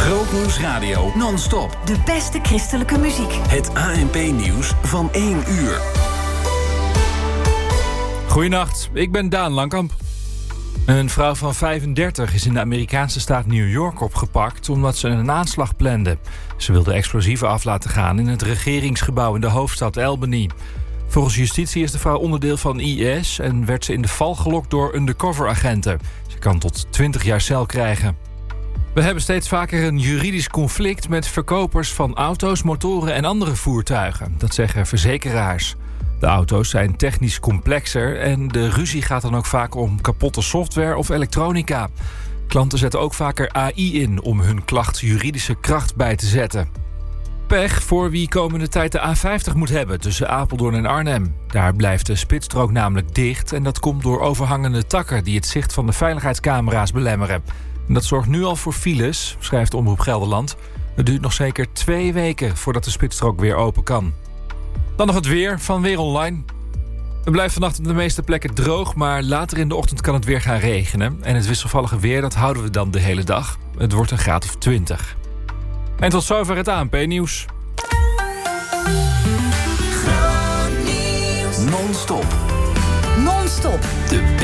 Grootnieuws Radio non-stop. De beste christelijke muziek. Het ANP-nieuws van 1 uur. Goedenacht, ik ben Daan Langkamp. Een vrouw van 35 is in de Amerikaanse staat New York opgepakt omdat ze een aanslag plande. Ze wilde explosieven af laten gaan in het regeringsgebouw in de hoofdstad Albany. Volgens justitie is de vrouw onderdeel van IS en werd ze in de val gelokt door undercover-agenten. Ze kan tot 20 jaar cel krijgen. We hebben steeds vaker een juridisch conflict met verkopers van auto's, motoren en andere voertuigen. Dat zeggen verzekeraars. De auto's zijn technisch complexer en de ruzie gaat dan ook vaak om kapotte software of elektronica. Klanten zetten ook vaker AI in om hun klacht juridische kracht bij te zetten. Pech voor wie komende tijd de A50 moet hebben tussen Apeldoorn en Arnhem. Daar blijft de spitsstrook namelijk dicht en dat komt door overhangende takken die het zicht van de veiligheidscamera's belemmeren. En dat zorgt nu al voor files, schrijft Omroep Gelderland. Het duurt nog zeker 2 weken voordat de spitsstrook weer open kan. Dan nog het weer van Weer Online. Het blijft vannacht op de meeste plekken droog, maar later in de ochtend kan het weer gaan regenen. En het wisselvallige weer, dat houden we dan de hele dag. Het wordt een graad of 20. En tot zover het ANP-nieuws. Non-stop. Non-stop. De